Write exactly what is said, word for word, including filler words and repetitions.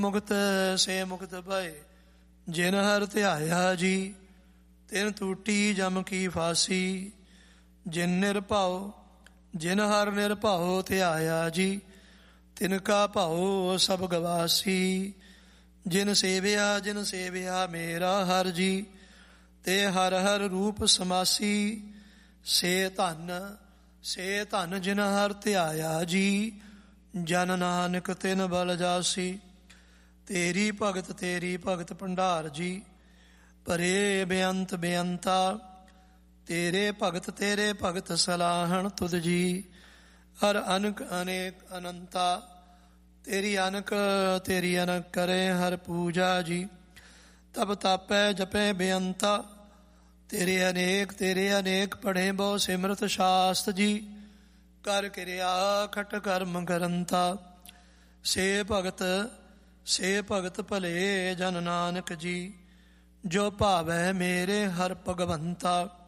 ਮੁਕਤ ਸੇ ਮੁਕਤ ਭਏ ਜਿਨ ਹਰਿ ਧਿਆਇਆ ਜੀ। ਤਿਨ ਟੂਟੀ ਜਮ ਕੀ ਫਾਸੀ ਜਿਨ ਨਿਰਭਉ ਜਿਨ ਹਰਿ ਨਿਰਭਉ ਧਿਆਇਆ ਜੀ। ਤਿਨ ਕਾ ਭਉ ਸਭ ਗਵਾਸੀ ਜਿਨ ਸੇਵਿਆ ਜਿਨ ਸੇਵਿਆ ਮੇਰਾ ਹਰਿ ਜੀ। ਤੇ ਹਰਿ ਹਰਿ ਰੂਪ ਸਮਾਸੀ ਸੇ ਧਨ ਸੇ ਧਨ ਜਿਨ ਹਰਿ ਧਿਆਇਆ ਜੀ। ਜਨ ਨਾਨਕ ਤਿਨ ਬਲ ਜਾਸੀ। ਤੇਰੀ ਭਗਤ ਤੇਰੀ ਭਗਤ ਭੰਡਾਰ ਜੀ। ਪਰੇ ਬੇਅੰਤ ਬੇਅੰਤਾ ਤੇਰੇ ਭਗਤ ਤੇਰੇ ਭਗਤ ਸਲਾਹਣ ਤੁਧ ਜੀ। ਹਰ ਅਨਕ ਅਨੇਕ ਅਨੰਤਾ ਤੇਰੀ ਅਨਕ ਤੇਰੀ ਅਨਕ ਕਰੇ ਹਰ ਪੂਜਾ ਜੀ। ਤਬ ਤਾਪੈ ਜਪੈ ਬੇਅੰਤਾ ਤੇਰੇ ਅਨੇਕ ਤੇਰੇ ਅਨੇਕ ਪੜ੍ਹੇ ਬਹੁ ਸਿਮਰਤ ਸ਼ਾਸਤ ਜੀ। ਕਰ ਕਿਰਿਆ ਖਟ ਕਰਮ ਕਰੰਤਾ ਸੇ ਭਗਤ ਸੇ ਭਗਤ ਭਲੇ ਜਨ ਨਾਨਕ ਜੀ। ਜੋ ਭਾਵੈ ਮੇਰੇ ਹਰ ਭਗਵੰਤਾ